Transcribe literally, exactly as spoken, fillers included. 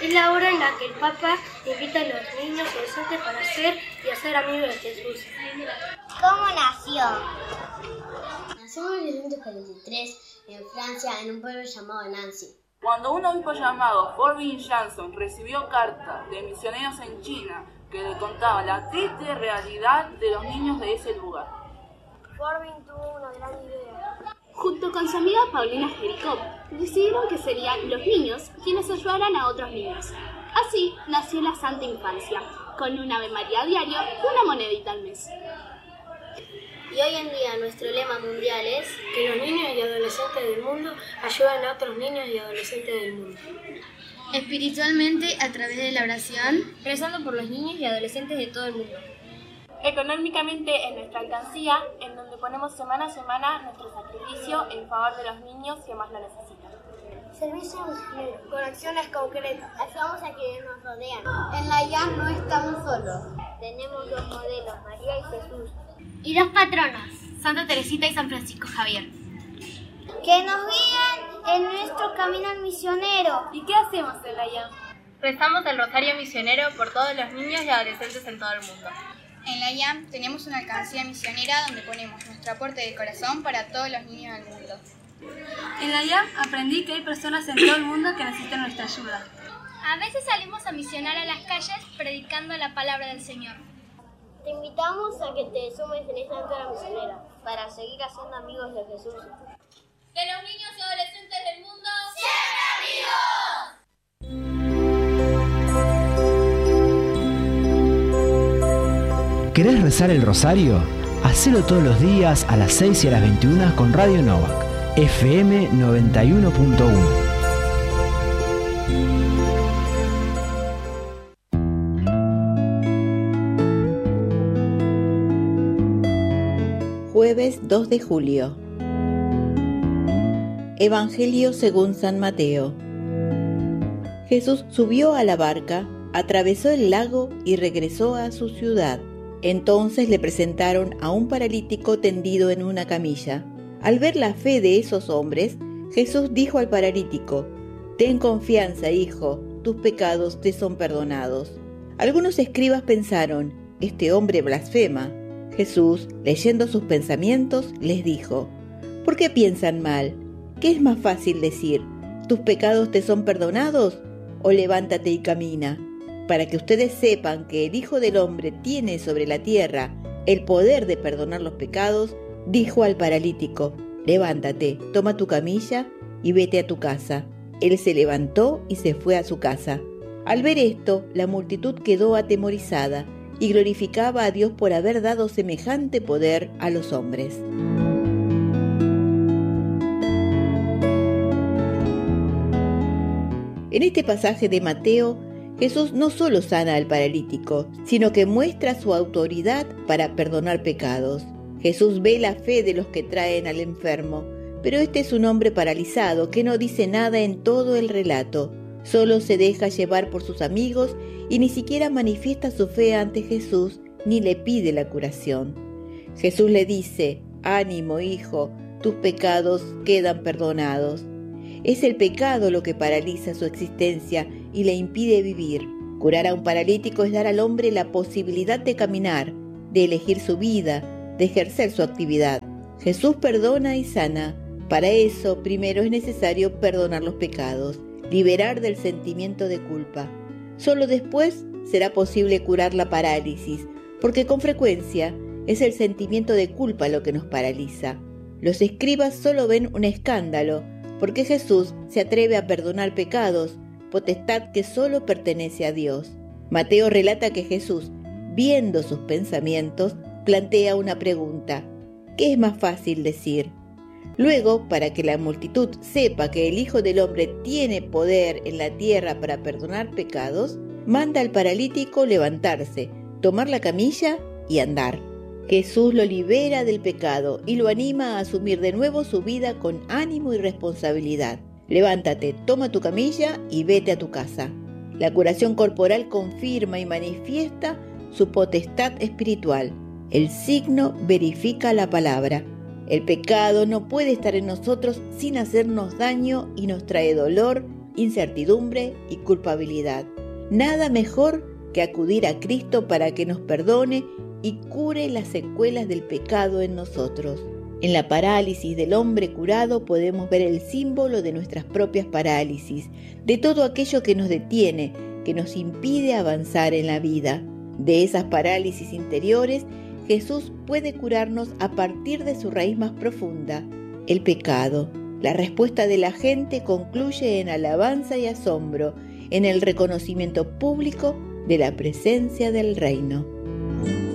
Es la hora en la que el Papa invita a los niños y adolescentes para ser y hacer amigos de Jesús. ¿Cómo nació? Nació en mil novecientos cuarenta y tres en Francia, en un pueblo llamado Nancy. Cuando un obispo llamado Forbin Jansson recibió cartas de misioneros en China que le contaban la triste realidad de los niños de ese lugar. Forbin tuvo una gran idea. Junto con su amiga Paulina Jericó, decidieron que serían los niños quienes ayudaran a otros niños. Así nació la Santa Infancia, con un Ave María diario y una monedita al mes. Y hoy en día nuestro lema mundial es que los niños y adolescentes del mundo ayuden a otros niños y adolescentes del mundo. Espiritualmente, a través de la oración, rezando por los niños y adolescentes de todo el mundo. Económicamente, en nuestra alcancía, en donde ponemos semana a semana nuestro sacrificio en favor de los niños que más lo necesitan. Servicio misionero, con acciones concretas. Ayudamos a quienes nos rodean. En la I A M no estamos solos. Tenemos dos modelos, María y Jesús. Y dos patronas, Santa Teresita y San Francisco Javier, que nos guían en nuestro camino misionero. ¿Y qué hacemos en la I A M? Rezamos el rosario misionero por todos los niños y adolescentes en todo el mundo. En la I A M tenemos una alcancía misionera donde ponemos nuestro aporte de corazón para todos los niños del mundo. En la I A M aprendí que hay personas en todo el mundo que necesitan nuestra ayuda. A veces salimos a misionar a las calles predicando la palabra del Señor. Te invitamos a que te sumes en esta aventura misionera para seguir haciendo amigos de Jesús. Que los niños y adolescentes del mundo sean amigos. ¿Querés rezar el rosario? Hacelo todos los días a las seis y a las veintiuna con Radio Novak, F M noventa y uno punto uno. Jueves dos de julio. Evangelio según San Mateo. Jesús subió a la barca, atravesó el lago y regresó a su ciudad. Entonces le presentaron a un paralítico tendido en una camilla. Al ver la fe de esos hombres, Jesús dijo al paralítico: «Ten confianza, hijo, tus pecados te son perdonados». Algunos escribas pensaron: «Este hombre blasfema». Jesús, leyendo sus pensamientos, les dijo: «¿Por qué piensan mal? ¿Qué es más fácil decir? ¿Tus pecados te son perdonados? ¿O levántate y camina?» Para que ustedes sepan que el Hijo del Hombre tiene sobre la tierra el poder de perdonar los pecados, dijo al paralítico: «Levántate, toma tu camilla y vete a tu casa». Él se levantó y se fue a su casa. Al ver esto, la multitud quedó atemorizada y glorificaba a Dios por haber dado semejante poder a los hombres. En este pasaje de Mateo, Jesús no solo sana al paralítico, sino que muestra su autoridad para perdonar pecados. Jesús ve la fe de los que traen al enfermo, pero este es un hombre paralizado que no dice nada en todo el relato. Solo se deja llevar por sus amigos y ni siquiera manifiesta su fe ante Jesús ni le pide la curación. Jesús le dice: «Ánimo, hijo, tus pecados quedan perdonados». Es el pecado lo que paraliza su existencia y le impide vivir. Curar a un paralítico es dar al hombre la posibilidad de caminar, de elegir su vida, de ejercer su actividad. Jesús perdona y sana. Para eso, primero es necesario perdonar los pecados, liberar del sentimiento de culpa. Solo después será posible curar la parálisis, porque con frecuencia es el sentimiento de culpa lo que nos paraliza. Los escribas solo ven un escándalo, porque Jesús se atreve a perdonar pecados, potestad que solo pertenece a Dios. Mateo relata que Jesús, viendo sus pensamientos, plantea una pregunta: ¿qué es más fácil decir? Luego, para que la multitud sepa que el Hijo del Hombre tiene poder en la tierra para perdonar pecados, manda al paralítico levantarse, tomar la camilla y andar. Jesús lo libera del pecado y lo anima a asumir de nuevo su vida con ánimo y responsabilidad. Levántate, toma tu camilla y vete a tu casa. La curación corporal confirma y manifiesta su potestad espiritual. El signo verifica la palabra. El pecado no puede estar en nosotros sin hacernos daño y nos trae dolor, incertidumbre y culpabilidad. Nada mejor que acudir a Cristo para que nos perdone y cure las secuelas del pecado en nosotros. En la parálisis del hombre curado podemos ver el símbolo de nuestras propias parálisis, de todo aquello que nos detiene, que nos impide avanzar en la vida. De esas parálisis interiores, Jesús puede curarnos a partir de su raíz más profunda, el pecado. La respuesta de la gente concluye en alabanza y asombro, en el reconocimiento público de la presencia del reino.